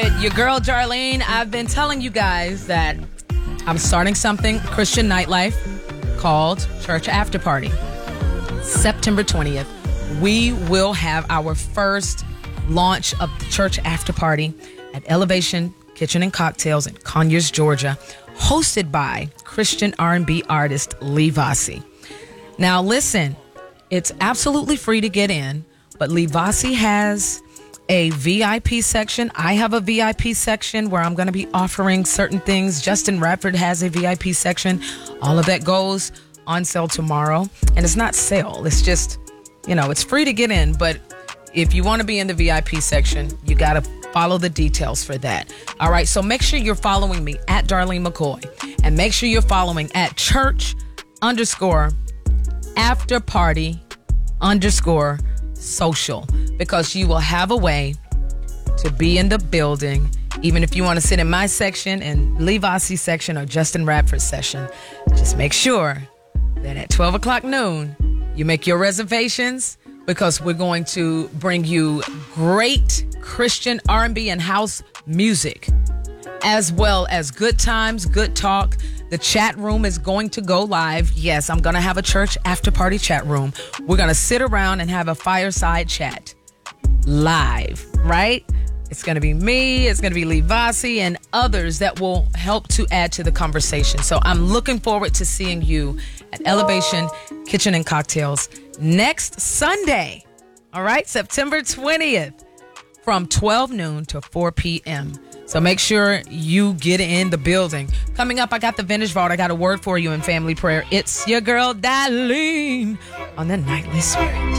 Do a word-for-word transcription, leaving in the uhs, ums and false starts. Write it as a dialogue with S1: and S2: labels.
S1: with your girl Darlene. I've been telling you guys that I'm starting something, Christian Nightlife, called Church After Party. September twentieth, we will have our first launch of the Church After Party at Elevation Kitchen and Cocktails in Conyers, Georgia, hosted by Christian R and B artist Lee Vossi. Now listen, it's absolutely free to get in, but Lee Vossi has a V I P section. I have a V I P section where I'm going to be offering certain things. Justin Radford has a V I P section. All of that goes on sale tomorrow. And it's not sale. It's just, you know, it's free to get in. But if you want to be in the V I P section, you got to follow the details for that. All right. So make sure you're following me at Darlene McCoy. And make sure you're following at church underscore after party underscore social, because you will have a way to be in the building, even if you want to sit in my section and Lee Vossi's section or Justin Radford's session. Just make sure that at twelve o'clock noon, you make your reservations, because we're going to bring you great Christian R and B and house music, as well as good times, good talk. The chat room is going to go live. Yes, I'm going to have a church after party chat room. We're going to sit around and have a fireside chat live, right? It's going to be me. It's going to be Lee Vossi and others that will help to add to the conversation. So I'm looking forward to seeing you at Elevation Kitchen and Cocktails next Sunday. All right, September twentieth from twelve noon to four p.m. So make sure you get in the building. Coming up, I got the Vintage Vault. I got a word for you in family prayer. It's your girl, Darlene, on the Nightly Spirit.